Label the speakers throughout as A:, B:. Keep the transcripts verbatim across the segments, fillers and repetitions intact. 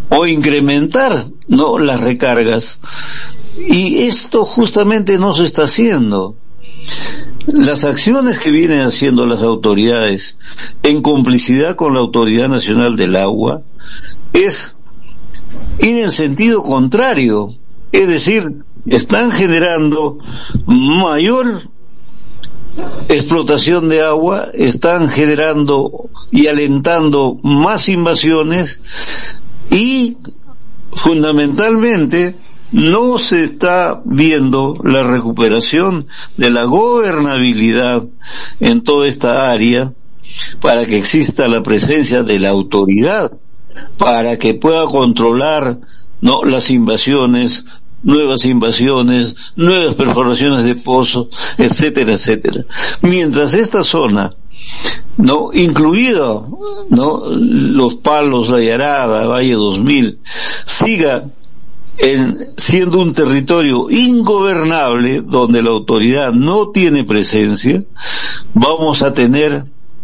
A: o incrementar, ¿no?, las recargas. Y esto justamente no se está haciendo. Las acciones que vienen haciendo las autoridades en complicidad con la Autoridad Nacional del Agua es ir en sentido contrario, es decir, están generando mayor explotación de agua, están generando y alentando más invasiones y fundamentalmente no se está viendo la recuperación de la gobernabilidad en toda esta área para que exista la presencia de la autoridad, para que pueda controlar, no, las invasiones, nuevas invasiones, nuevas perforaciones de pozos, etcétera, etcétera. Mientras esta zona, no, incluido, no, Los Palos, La Yarada, Valle dos mil, siga en, siendo un territorio ingobernable donde la autoridad no tiene presencia, vamos a tener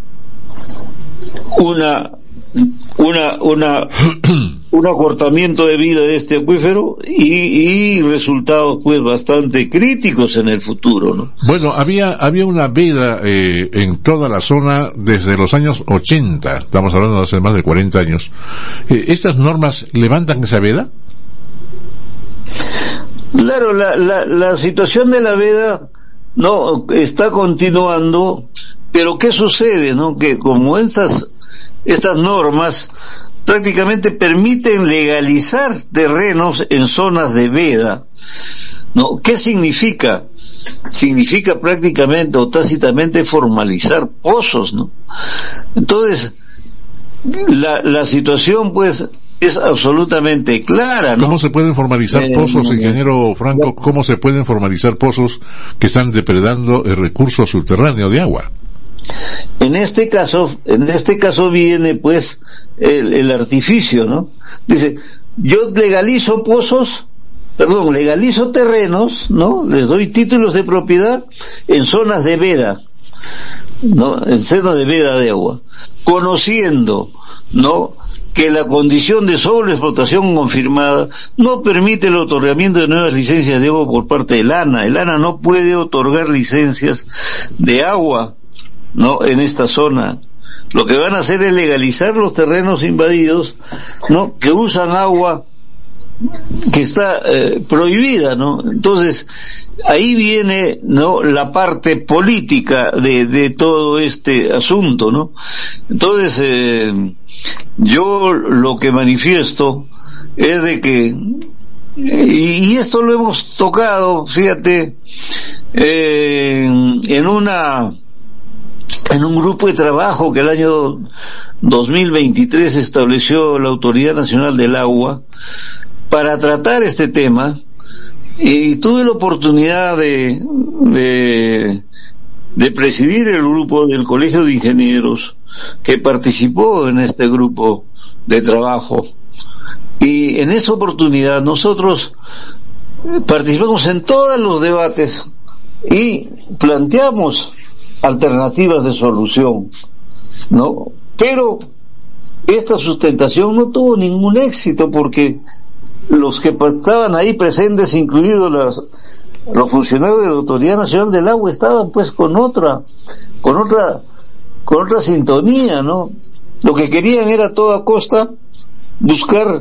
A: una una una un acortamiento de vida de este acuífero y, y resultados pues bastante críticos en el futuro, ¿no?
B: Bueno, había había una veda eh, en toda la zona desde los años ochenta, estamos hablando de hace más de cuarenta años. Eh, ¿Estas normas levantan esa veda?
A: Claro, la, la, la situación de la veda no está continuando, pero ¿qué sucede, no? Que como estas estas normas prácticamente permiten legalizar terrenos en zonas de veda, ¿no? ¿Qué significa? Significa prácticamente o tácitamente formalizar pozos, ¿no? Entonces, la la situación pues es absolutamente clara, ¿no?
B: ¿Cómo se pueden formalizar eh, pozos, ingeniero Franco? ¿Cómo se pueden formalizar pozos que están depredando el recurso subterráneo de agua?
A: En este caso, en este caso viene pues el, el artificio, ¿no? Dice, yo legalizo pozos, perdón, legalizo terrenos, ¿no? Les doy títulos de propiedad en zonas de veda, ¿no? En zonas de veda de agua, conociendo, ¿no?, que la condición de sobreexplotación confirmada no permite el otorgamiento de nuevas licencias de agua por parte del ANA. El ANA no puede otorgar licencias de agua, ¿no?, en esta zona. Lo que van a hacer es legalizar los terrenos invadidos, ¿no?, que usan agua que está eh, prohibida, ¿no? Entonces, ahí viene, ¿no?, la parte política de, de todo este asunto, ¿no? Entonces, eh, yo lo que manifiesto es de que, y, y esto lo hemos tocado, fíjate, eh, en, en una, en un grupo de trabajo que el año dos mil veintitrés estableció la Autoridad Nacional del Agua para tratar este tema, y tuve la oportunidad de, de, de presidir el grupo del Colegio de Ingenieros que participó en este grupo de trabajo, y en esa oportunidad nosotros participamos en todos los debates y planteamos alternativas de solución, ¿no? Pero esta sustentación no tuvo ningún éxito porque los que estaban ahí presentes, incluidos las, los funcionarios de la Autoridad Nacional del Agua, estaban pues con otra, con otra, con otra sintonía, ¿no? Lo que querían era a toda costa buscar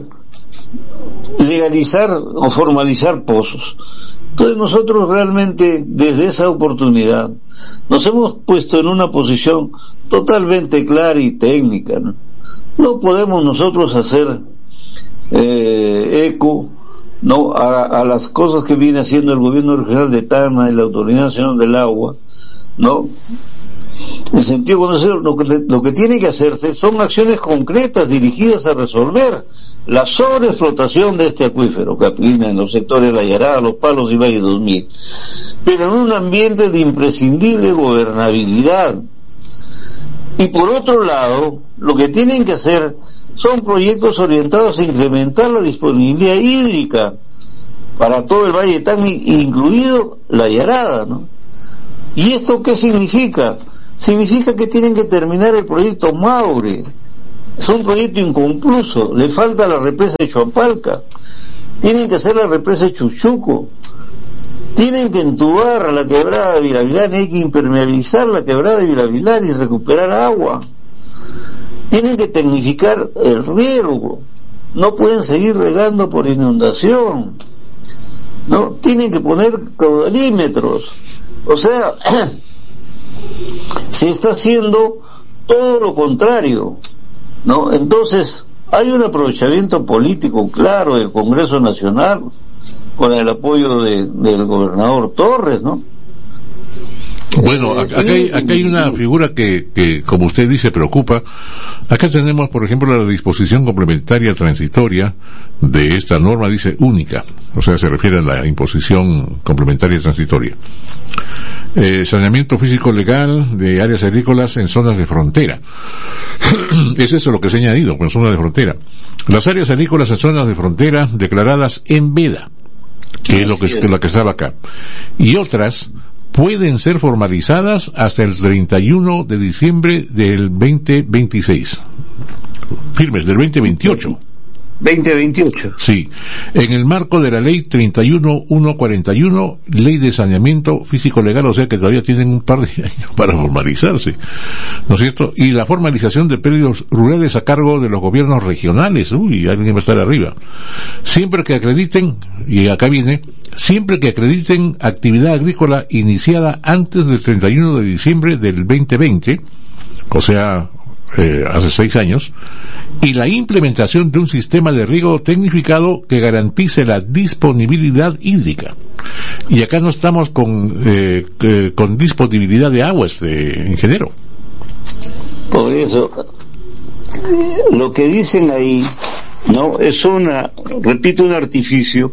A: legalizar o formalizar pozos. Entonces nosotros realmente desde esa oportunidad nos hemos puesto en una posición totalmente clara y técnica, ¿no? No podemos nosotros hacer eh, eco, no a, a las cosas que viene haciendo el gobierno regional de Tacna y la Autoridad Nacional del Agua, no. En sentido conocido, lo que, lo que tiene que hacerse son acciones concretas dirigidas a resolver la sobreexplotación de este acuífero que aplica en los sectores La Yarada, Los Palos y Valle dos mil, pero en un ambiente de imprescindible gobernabilidad. Y por otro lado, lo que tienen que hacer son proyectos orientados a incrementar la disponibilidad hídrica para todo el Valle de Tacna, incluido La Yarada, ¿no? ¿Y esto qué significa? Significa que tienen que terminar el proyecto Maure, es un proyecto inconcluso, le falta la represa de Chuapalca, tienen que hacer la represa de Chuchuco, tienen que entubar a la quebrada de Vilavilán, hay que impermeabilizar la quebrada de Vilavilán y recuperar agua, tienen que tecnificar el riego, no pueden seguir regando por inundación, no, tienen que poner caudalímetros, o sea, se está haciendo todo lo contrario, ¿no? Entonces hay un aprovechamiento político claro del Congreso Nacional con el apoyo de, del gobernador Torres, ¿no?
B: Bueno, acá hay, acá hay una figura que, que, como usted dice, preocupa. Acá tenemos, por ejemplo, la disposición complementaria transitoria de esta norma, dice única, o sea, se refiere a la imposición complementaria transitoria. Eh, saneamiento físico legal de áreas agrícolas en zonas de frontera. Es eso lo que se ha añadido, en zonas de frontera. Las áreas agrícolas en zonas de frontera declaradas en veda, que es lo que, que, lo que estaba acá. Y otras pueden ser formalizadas hasta el treinta y uno de diciembre del veinte veintiséis. Firmes, del veinte veintiocho.
A: veinte veintiocho.
B: Sí, en el marco de la ley treinta y uno mil ciento cuarenta y uno, ley de saneamiento físico legal, o sea que todavía tienen un par de años para formalizarse, ¿no es cierto? Y la formalización de predios rurales a cargo de los gobiernos regionales, uy, alguien va a estar arriba, siempre que acrediten, y acá viene, siempre que acrediten actividad agrícola iniciada antes del treinta y uno de diciembre del veinte veinte, o sea, Eh, hace seis años, y la implementación de un sistema de riego tecnificado que garantice la disponibilidad hídrica. Y acá no estamos con eh, eh, con disponibilidad de agua, este ingeniero.
A: Por eso, lo que dicen ahí, no es una, repito, un artificio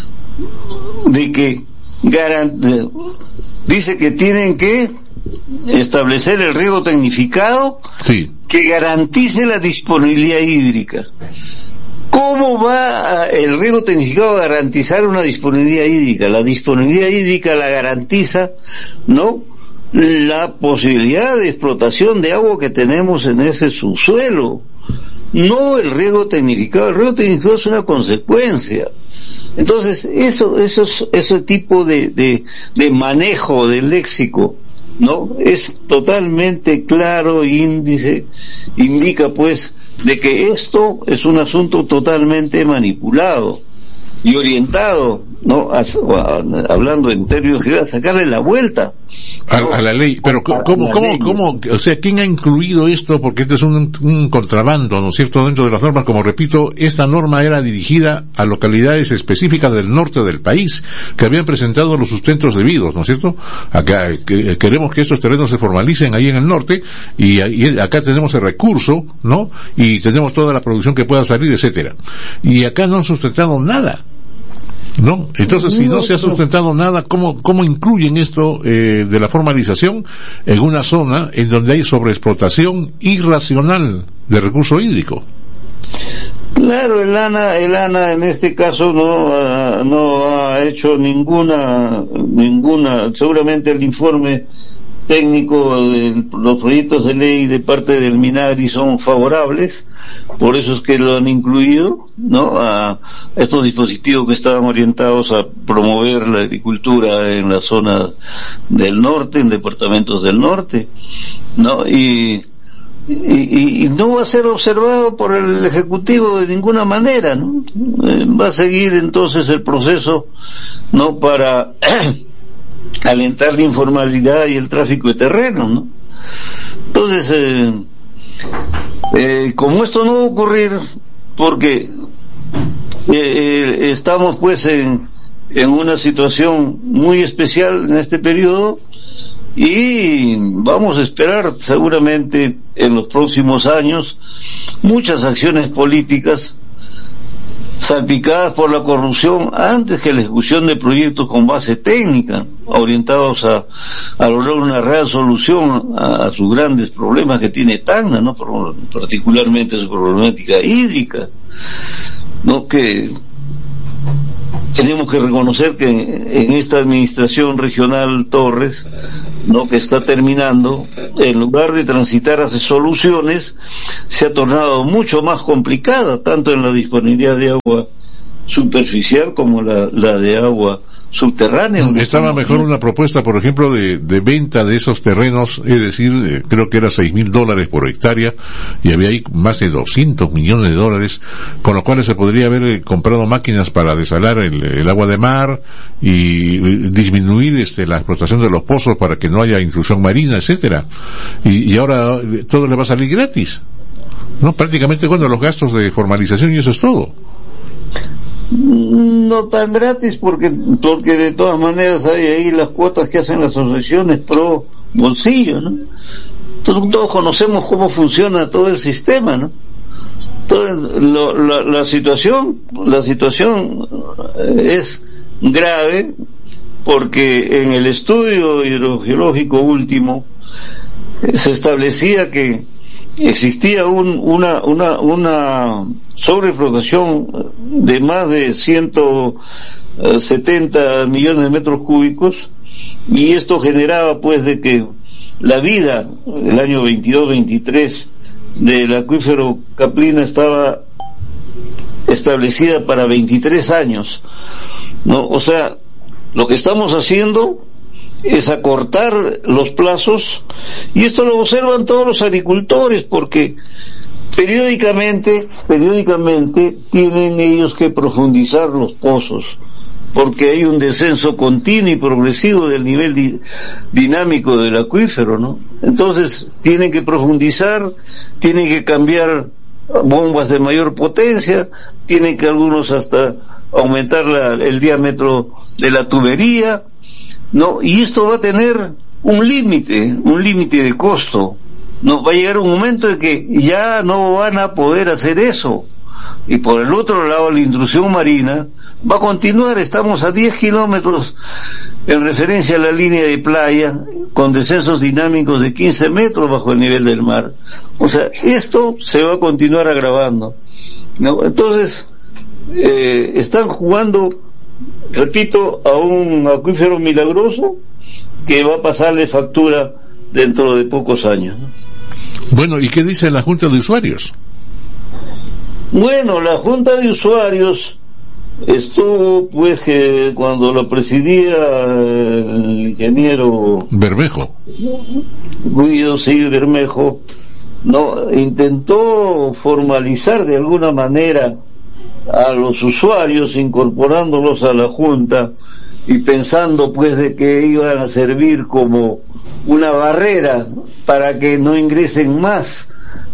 A: de que garant- dice que tienen que establecer el riego tecnificado,
B: sí,
A: que garantice la disponibilidad hídrica. ¿Cómo va el riego tecnificado a garantizar una disponibilidad hídrica? La disponibilidad hídrica la garantiza, ¿no?, la posibilidad de explotación de agua que tenemos en ese subsuelo, no el riego tecnificado. El riego tecnificado es una consecuencia. Entonces, eso, esos, ese tipo de, de, de manejo del léxico, ¿no?, es totalmente claro, índice, indica pues de que esto es un asunto totalmente manipulado y orientado, ¿no?, a, a, hablando en términos generales, a sacarle la vuelta
B: a, a la ley. Pero ¿cómo, cómo, cómo, o sea, quién ha incluido esto? Porque este es un, un contrabando, ¿no es cierto?, dentro de las normas. Como repito, esta norma era dirigida a localidades específicas del norte del país, que habían presentado los sustentos debidos, ¿no es cierto? Acá que, queremos que estos terrenos se formalicen ahí en el norte, y, y acá tenemos el recurso, ¿no?, y tenemos toda la producción que pueda salir, etcétera. Y acá no han sustentado nada, ¿no? Entonces, si no se ha sustentado nada, ¿cómo, cómo incluyen esto eh, de la formalización en una zona en donde hay sobreexplotación irracional de recurso hídrico?
A: Claro, el ANA, el ANA en este caso no, uh, no ha hecho ninguna, ninguna, seguramente el informe técnico de los proyectos de ley de parte del MINAGRI son favorables, por eso es que lo han incluido, ¿no?, a estos dispositivos que estaban orientados a promover la agricultura en la zona del norte, en departamentos del norte, ¿no? Y Y, y, y no va a ser observado por el Ejecutivo de ninguna manera, ¿no? Eh, va a seguir entonces el proceso, ¿no?, para alentar la informalidad y el tráfico de terrenos, ¿no? Entonces, eh, eh, como esto no va a ocurrir, porque eh, eh, estamos pues en, en una situación muy especial en este periodo, y vamos a esperar seguramente en los próximos años muchas acciones políticas salpicadas por la corrupción antes que la ejecución de proyectos con base técnica orientados a, a lograr una real solución a, a sus grandes problemas que tiene Tacna, ¿no?, particularmente su problemática hídrica, ¿no?, que tenemos que reconocer que en esta administración regional Torres, ¿no?, que está terminando, en lugar de transitar hacia soluciones, se ha tornado mucho más complicada, tanto en la disponibilidad de agua superficial como la, la de agua subterránea.
B: Estaba mejor una propuesta, por ejemplo, de, de venta de esos terrenos, es decir, eh, creo que era seis mil dólares por hectárea, y había ahí más de doscientos millones de dólares, con los cuales se podría haber eh, comprado máquinas para desalar el, el agua de mar y, y disminuir este la explotación de los pozos para que no haya intrusión marina, etcétera. Y, y ahora eh, todo le va a salir gratis, ¿no? Prácticamente, bueno, los gastos de formalización y eso es todo.
A: No tan gratis, porque porque de todas maneras hay ahí las cuotas que hacen las asociaciones pro bolsillo, ¿no? Entonces todos conocemos cómo funciona todo el sistema, ¿no? Entonces, lo, la, la situación la situación es grave, porque en el estudio hidrogeológico último se establecía que existía un, una, una, una sobreexplotación de más de ciento setenta millones de metros cúbicos, y esto generaba pues de que la vida el año veintidós veintitrés del acuífero Caplina estaba establecida para veintitrés años, ¿no? O sea, lo que estamos haciendo es acortar los plazos, y esto lo observan todos los agricultores, porque periódicamente periódicamente tienen ellos que profundizar los pozos, porque hay un descenso continuo y progresivo del nivel di- dinámico del acuífero, ¿no? Entonces tienen que profundizar, tienen que cambiar bombas de mayor potencia, tienen que algunos hasta aumentar la, el diámetro de la tubería, ¿no? Y esto va a tener un límite, un límite de costo. No, va a llegar un momento en que ya no van a poder hacer eso. Y por el otro lado, la intrusión marina va a continuar. Estamos a diez kilómetros en referencia a la línea de playa, con descensos dinámicos de quince metros bajo el nivel del mar. O sea, esto se va a continuar agravando, ¿no? Entonces, eh, están jugando, repito, a un acuífero milagroso que va a pasarle factura dentro de pocos años, ¿no?
B: Bueno, ¿y qué dice la Junta de Usuarios?
A: Bueno, la Junta de Usuarios estuvo, pues, que cuando la presidía el ingeniero
B: Bermejo,
A: Guido sí, Bermejo, no, intentó formalizar de alguna manera a los usuarios, incorporándolos a la Junta y pensando pues de que iban a servir como una barrera para que no ingresen más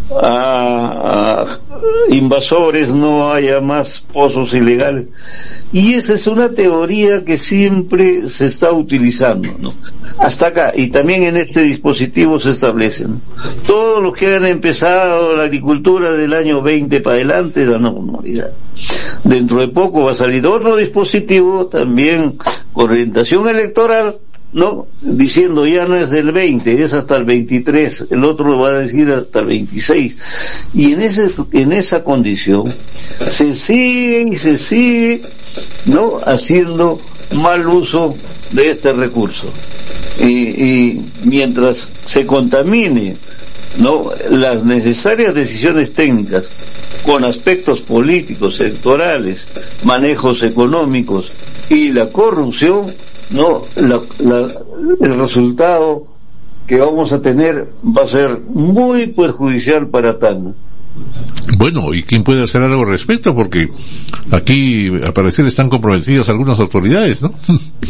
A: a, a invasores, no haya más pozos ilegales. Y esa es una teoría que siempre se está utilizando, ¿no? Hasta acá, y también en este dispositivo se establecen todos los que han empezado la agricultura del año veinte para adelante de la normalidad. Dentro de poco va a salir otro dispositivo también con orientación electoral, ¿no? Diciendo ya no es del veinte, es hasta el veintitrés, el otro lo va a decir hasta el veintiséis, y en ese, en esa condición se sigue y se sigue, ¿no?, haciendo mal uso de este recurso, y, y mientras se contamine, ¿no?, las necesarias decisiones técnicas con aspectos políticos, electorales, manejos económicos y la corrupción, no, la, la, el resultado que vamos a tener va a ser muy perjudicial para Tacna.
B: Bueno, ¿y quién puede hacer algo al respecto? Porque aquí, al parecer, están comprometidas algunas autoridades, ¿no?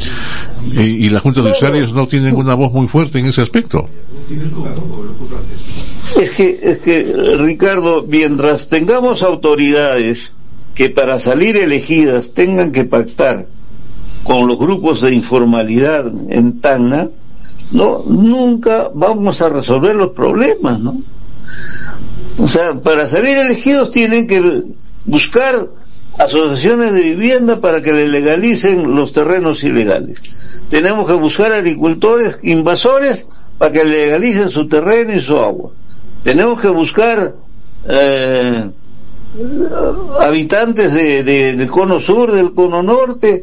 B: y, y la Junta de Usuarios no tienen una voz muy fuerte en ese aspecto.
A: Es que, es que, Ricardo, mientras tengamos autoridades que para salir elegidas tengan que pactar con los grupos de informalidad en Tacna, no, nunca vamos a resolver los problemas, ¿no? O sea, para salir elegidos tienen que buscar asociaciones de vivienda para que le legalicen los terrenos ilegales. Tenemos que buscar agricultores invasores para que legalicen su terreno y su agua. Tenemos que buscar eh, habitantes de, de, del cono sur, del cono norte,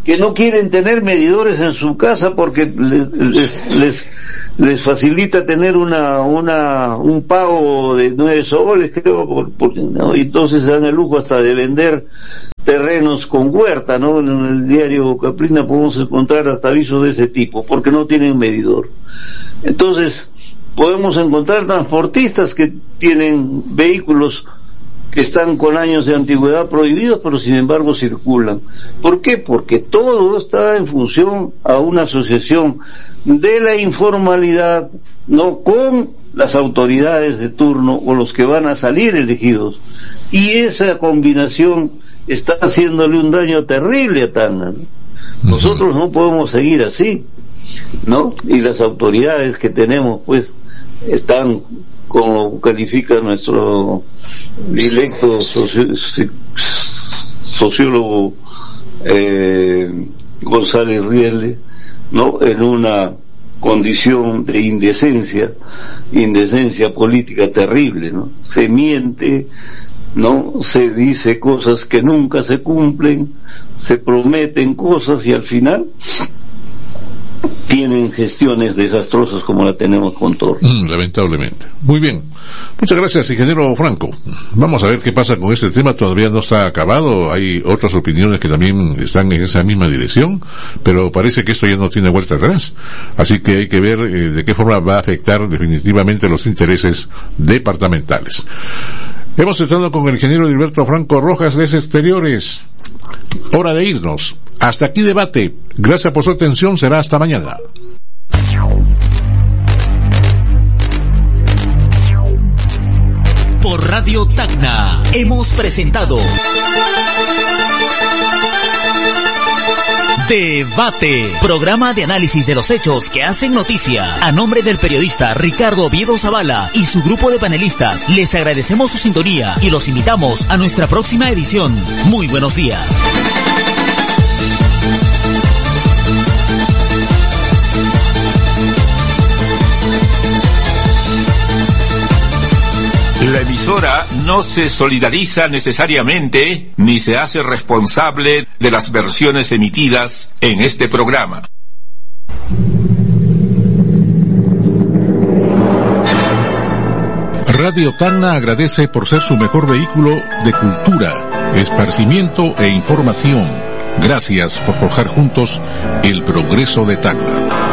A: que no quieren tener medidores en su casa porque les, les, les facilita tener una, una, un pago de nueve soles, creo, por, por, ¿no? Y entonces se dan el lujo hasta de vender terrenos con huerta, ¿no? En el diario Caprina podemos encontrar hasta avisos de ese tipo, porque no tienen medidor. Entonces, podemos encontrar transportistas que tienen vehículos que están con años de antigüedad prohibidos, pero sin embargo circulan. ¿Por qué? Porque todo está en función a una asociación de la informalidad, no con las autoridades de turno o los que van a salir elegidos. Y esa combinación está haciéndole un daño terrible a Tacna, ¿no? Nosotros no podemos seguir así, ¿no? Y las autoridades que tenemos, pues, están, como califica nuestro directo socio, sociólogo eh, González Riele, ¿no? En una condición de indecencia, indecencia política terrible, ¿no? Se miente, ¿no? Se dice cosas que nunca se cumplen, se prometen cosas y al final tienen gestiones desastrosas como la tenemos con Torres.
B: Mm, lamentablemente. Muy bien. Muchas gracias, ingeniero Franco. Vamos a ver qué pasa con este tema. Todavía no está acabado. Hay otras opiniones que también están en esa misma dirección, pero parece que esto ya no tiene vuelta atrás. Así que hay que ver eh, de qué forma va a afectar definitivamente los intereses departamentales. Hemos estado con el ingeniero Gilberto Franco Rojas de Exteriores. Hora de irnos. Hasta aquí debate. Gracias por su atención. Será hasta mañana.
C: Por Radio Tacna hemos presentado Debate, programa de análisis de los hechos que hacen noticia. A nombre del periodista Ricardo Oviedo Zavala y su grupo de panelistas, les agradecemos su sintonía y los invitamos a nuestra próxima edición. Muy buenos días.
D: La emisora no se solidariza necesariamente ni se hace responsable de las versiones emitidas en este programa.
B: Radio Tacna agradece por ser su mejor vehículo de cultura, esparcimiento e información. Gracias por forjar juntos el progreso de Tacna.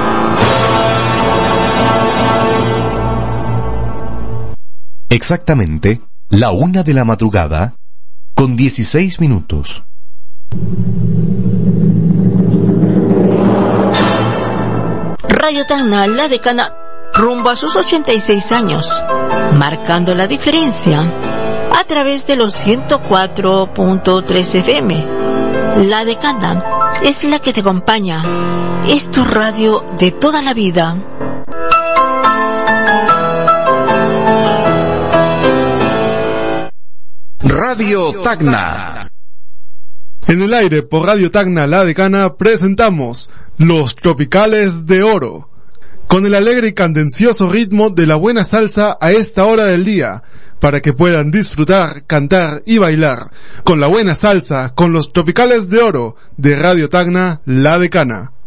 E: Exactamente la una de la madrugada con dieciséis minutos.
F: Radio Tacna, la decana, rumbo a sus ochenta y seis años, marcando la diferencia a través de los ciento cuatro punto tres F M. La decana es la que te acompaña. Es tu radio de toda la vida.
G: Radio Tacna. En el aire por Radio Tacna La Decana presentamos Los Tropicales de Oro, con el alegre y candencioso ritmo de la buena salsa a esta hora del día, para que puedan disfrutar, cantar y bailar con la buena salsa con Los Tropicales de Oro de Radio Tacna La Decana.